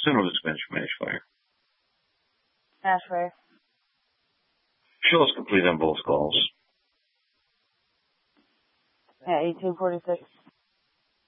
Soon dispense from Ashfire. Ashfire. Show us complete on both calls. Yeah, 1846.